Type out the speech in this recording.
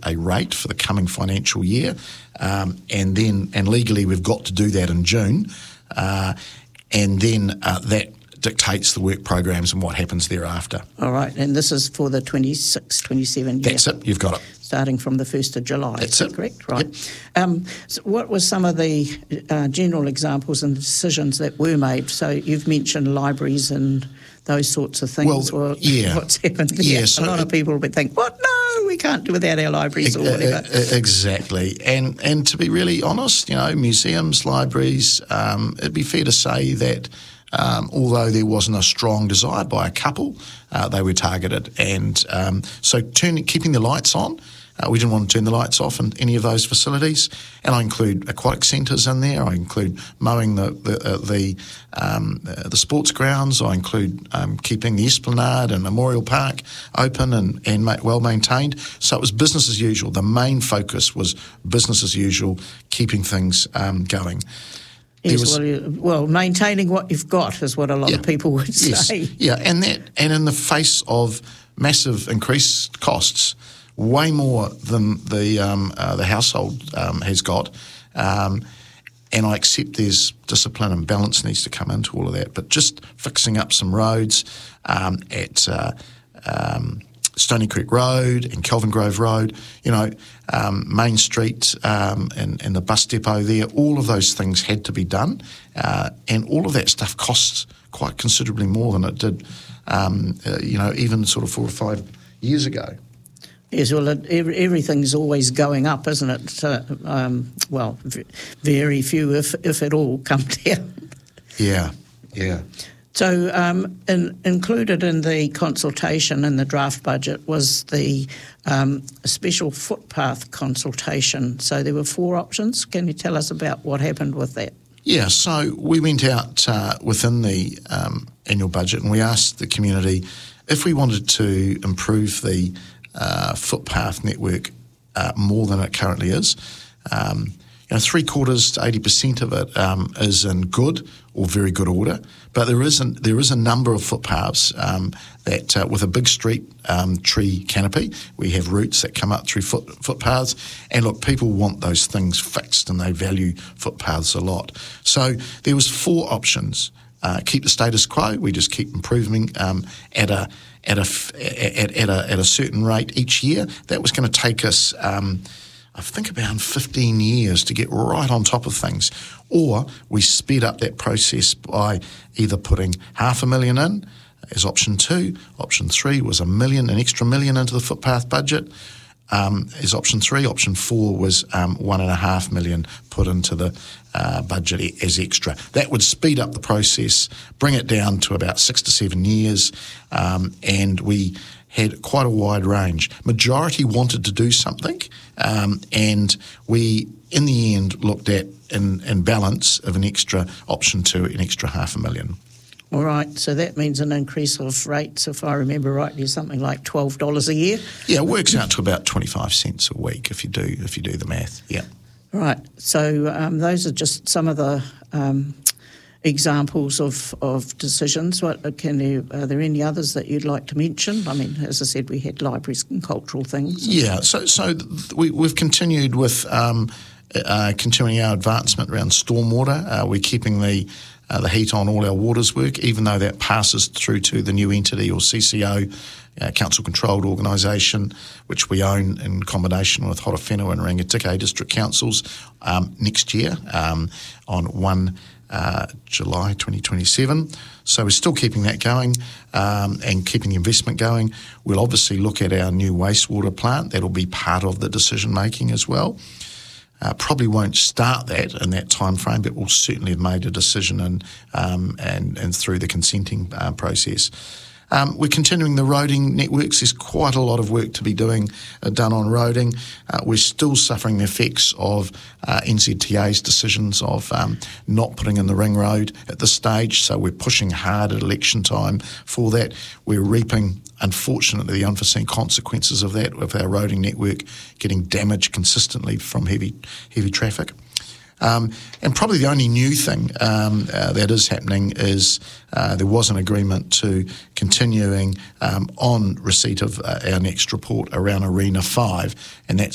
a rate for the coming financial year, and legally we've got to do that in June, and then that dictates the work programs and what happens thereafter. All right, and this is for the 26-27 year. That's it, you've got it. Starting from the 1st of July. That's it. Correct? Right. Yep. So what were some of the general examples and decisions that were made? So you've mentioned libraries and those sorts of things. Well, yeah. What's happened there? Yeah, so a lot of people would think, what? No, we can't do without our libraries or whatever. Exactly. And to be really honest, museums, libraries, it'd be fair to say that although there wasn't a strong desire by a couple, they were targeted. And so keeping the lights on, we didn't want to turn the lights off in any of those facilities. And I include aquatic centres in there. I include mowing the sports grounds. I include keeping the Esplanade and Memorial Park open and well maintained. So it was business as usual. The main focus was business as usual, keeping things going. Yes, maintaining what you've got is what a lot of people would say. Yeah, and in the face of massive increased costs, way more than the household has got, and I accept there's discipline and balance needs to come into all of that, but just fixing up some roads at Stony Creek Road and Kelvin Grove Road, Main Street and the bus depot there, all of those things had to be done, and all of that stuff costs quite considerably more than it did, even sort of 4 or 5 years ago. Yes, well, everything's always going up, isn't it? Very few, if at all, come down. Yeah. So included in the consultation in the draft budget was the special footpath consultation. So there were 4 options. Can you tell us about what happened with that? Yeah, so we went out within the annual budget and we asked the community if we wanted to improve the footpath network more than it currently is. 3/4 to 80% of it is in good or very good order, but there is a number of footpaths that with a big street tree canopy, we have roots that come up through footpaths, and look, people want those things fixed and they value footpaths a lot. So there was 4 options. Keep the status quo. We just keep improving at a certain rate each year. That was going to take us, I think, about 15 years to get right on top of things. Or we sped up that process by either putting $500,000 in as option 2. Option 3 was an extra $1 million into the footpath budget. As option 3. Option 4 was $1.5 million put into the budget as extra. That would speed up the process, bring it down to about 6 to 7 years, and we had quite a wide range. Majority wanted to do something, and we, in the end, looked at in balance of an extra option 2, an extra $500,000. All right, so that means an increase of rates, if I remember rightly, something like $12 a year. Yeah, it works out to about 25 cents a week if you do the math. Yeah. Right. So those are just some of the examples of decisions. Are there any others that you'd like to mention? I mean, as I said, we had libraries and cultural things. Yeah. So we've continued with continuing our advancement around stormwater. We're keeping the heat on all our waters work, even though that passes through to the new entity or CCO, council-controlled organisation, which we own in combination with Horowhenua and Rangitikei District Councils next year on 1 July 2027. So we're still keeping that going and keeping the investment going. We'll obviously look at our new wastewater plant. That'll be part of the decision-making as well. Probably won't start that in that time frame, but we'll certainly have made a decision and through the consenting process. We're continuing the roading networks. There's quite a lot of work to be done on roading. We're still suffering the effects of NZTA's decisions of not putting in the ring road at this stage, so we're pushing hard at election time for that. We're reaping, unfortunately, the unforeseen consequences of that, with our roading network getting damaged consistently from heavy traffic. And probably the only new thing that is happening is there was an agreement to continuing on receipt of our next report around Arena 5, and that's